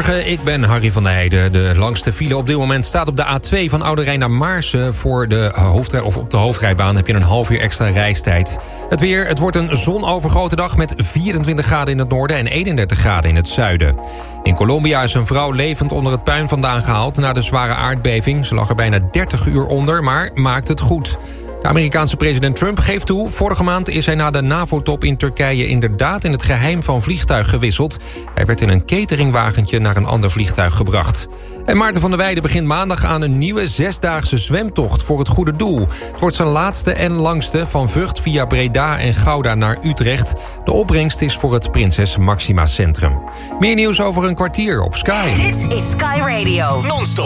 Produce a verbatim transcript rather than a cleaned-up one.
Goedemorgen, ik ben Harry van der Heijden. De langste file op dit moment staat op de A twee van Oude Rijn naar Maarsen. Voor de hoofdrij, of op de hoofdrijbaan heb je een half uur extra reistijd. Het weer, het wordt een zonovergoten dag met vierentwintig graden in het noorden en eenendertig graden in het zuiden. In Colombia is een vrouw levend onder het puin vandaan gehaald na de zware aardbeving. Ze lag er bijna dertig uur onder, maar maakt het goed. De Amerikaanse president Trump geeft toe, vorige maand is hij na de NAVO-top in Turkije inderdaad in het geheim van vliegtuig gewisseld. Hij werd in een cateringwagentje naar een ander vliegtuig gebracht. En Maarten van der Weijden begint maandag aan een nieuwe zesdaagse zwemtocht voor het goede doel. Het wordt zijn laatste en langste, van Vught via Breda en Gouda naar Utrecht. De opbrengst is voor het Prinses Maxima Centrum. Meer nieuws over een kwartier op Sky. Dit is Sky Radio. Non-stop.